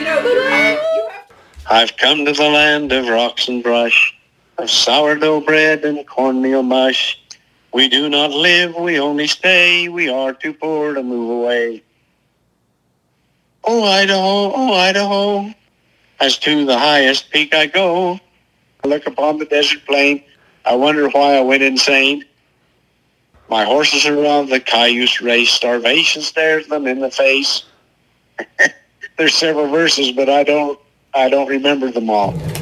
I've come to the land of rocks and brush, of sourdough bread and cornmeal mush. We do not live, we only stay. We are too poor to move away. Oh, Idaho, as to the highest peak I go. I look upon the desert plain. I wonder why I went insane. My horses are of the Cayuse race. Starvation stares them in the face. There's several verses, but I don't remember them all.